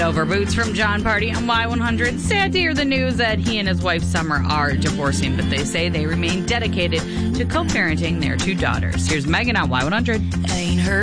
Over Boots from John Party on Y100. Sad to hear the news that he and his wife Summer are divorcing, but they say they remain dedicated to co-parenting their two daughters. Here's Megan on Y100. Ain't heard